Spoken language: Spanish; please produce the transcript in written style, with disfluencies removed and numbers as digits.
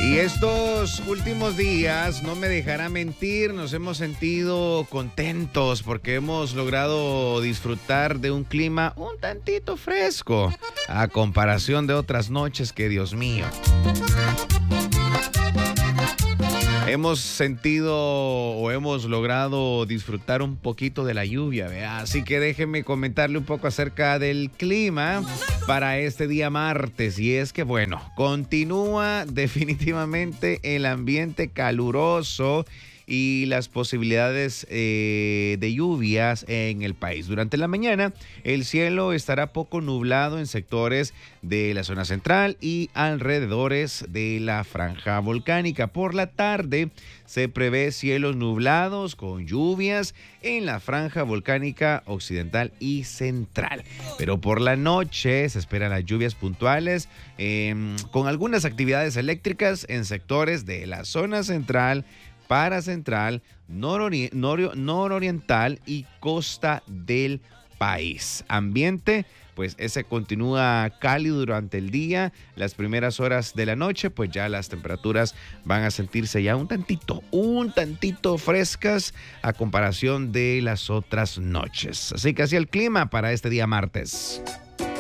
Y estos últimos días, no me dejará mentir, nos hemos sentido contentos porque hemos logrado disfrutar de un clima un tantito fresco a comparación de otras noches que, Dios mío. Hemos sentido o hemos logrado disfrutar un poquito de la lluvia, ¿verdad? Así que déjenme comentarle un poco acerca del clima para este día martes. Y es que, bueno, continúa definitivamente el ambiente caluroso y las posibilidades de lluvias en el país. Durante la mañana, el cielo estará poco nublado en sectores de la zona central y alrededores de la franja volcánica. Por la tarde, se prevé cielos nublados con lluvias en la franja volcánica occidental y central. Pero por la noche se esperan las lluvias puntuales con algunas actividades eléctricas en sectores de la zona central, paracentral, nororiental y costa del país. Ambiente, pues ese continúa cálido durante el día. Las primeras horas de la noche, pues ya las temperaturas van a sentirse ya un tantito frescas a comparación de las otras noches. Así que así el clima para este día martes.